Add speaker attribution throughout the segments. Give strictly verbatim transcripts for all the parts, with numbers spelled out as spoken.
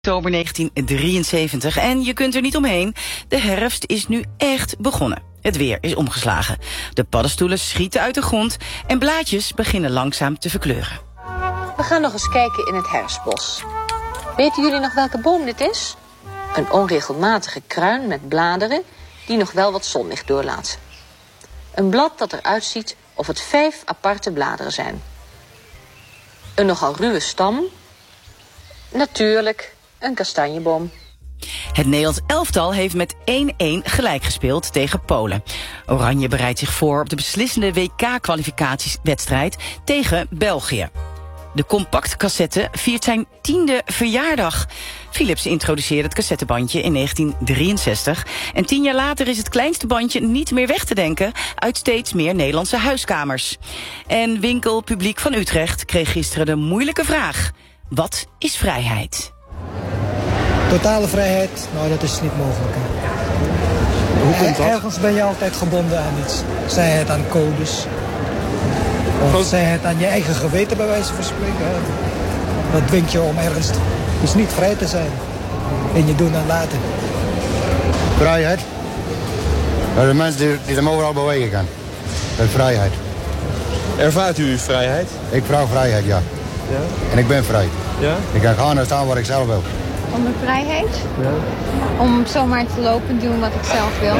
Speaker 1: oktober negentien drieënzeventig en je kunt er niet omheen. De herfst is nu echt begonnen. Het weer is omgeslagen. De paddenstoelen schieten uit de grond en blaadjes beginnen langzaam te verkleuren.
Speaker 2: We gaan nog eens kijken in het herfstbos. Weten jullie nog welke boom dit is? Een onregelmatige kruin met bladeren die nog wel wat zonlicht doorlaten. Een blad dat eruit ziet of het vijf aparte bladeren zijn. Een nogal ruwe stam. Natuurlijk een kastanjeboom.
Speaker 1: Het Nederlands elftal heeft met één-één gelijk gespeeld tegen Polen. Oranje bereidt zich voor op de beslissende W K-kwalificatiewedstrijd tegen België. De compactcassette viert zijn tiende verjaardag. Philips introduceerde het cassettebandje in negentien drieënzestig. En tien jaar later is het kleinste bandje niet meer weg te denken uit steeds meer Nederlandse huiskamers. En Winkelpubliek van Utrecht kreeg gisteren de moeilijke vraag: wat is vrijheid?
Speaker 3: Totale vrijheid, nou dat is niet mogelijk. Hè.
Speaker 4: Hoe komt dat?
Speaker 3: Ergens ben je altijd gebonden aan iets. Zij het aan codes. Of zij het aan je eigen geweten bij wijze van spreken. Hè. Dat dwingt je om ergens dus niet vrij te zijn. In je doen en laten.
Speaker 5: Vrijheid? Dat de mens die, die hem overal bewegen kan. Dat is vrijheid.
Speaker 4: Ervaart u vrijheid?
Speaker 5: Ik vraag vrijheid, ja.
Speaker 4: Ja.
Speaker 5: En ik ben vrij.
Speaker 4: Ja?
Speaker 5: Ik kan gaan en staan waar ik zelf wil.
Speaker 6: Om de vrijheid?
Speaker 4: Ja.
Speaker 6: Om zomaar te lopen en doen wat ik zelf wil.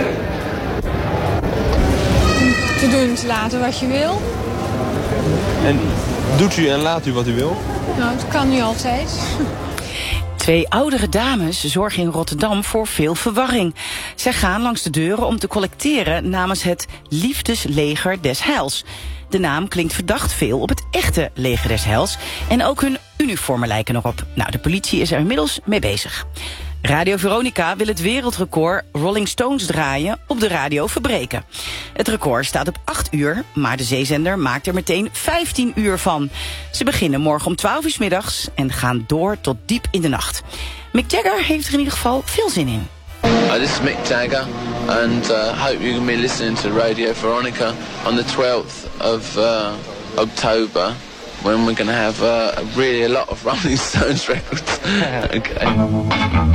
Speaker 6: Te doen en te laten wat je wil.
Speaker 4: En doet u en laat u wat u wil?
Speaker 6: Nou, dat kan niet altijd.
Speaker 1: Twee oudere dames zorgen in Rotterdam voor veel verwarring. Zij gaan langs de deuren om te collecteren namens het Liefdesleger des Heils. De naam klinkt verdacht veel op het echte Leger des Heils. En ook hun uniformen lijken erop. Nou, de politie is er inmiddels mee bezig. Radio Veronica wil het wereldrecord Rolling Stones draaien op de radio verbreken. Het record staat op acht uur, maar de zeezender maakt er meteen vijftien uur van. Ze beginnen morgen om twaalf uur 's middags en gaan door tot diep in de nacht. Mick Jagger heeft er in ieder geval veel zin in.
Speaker 7: Uh, this is Mick Jagger, and uh, hope you can be listening to Radio Veronica on the twelfth of uh, October, when we're going to have uh, really a lot of Rolling Stones records. Okay.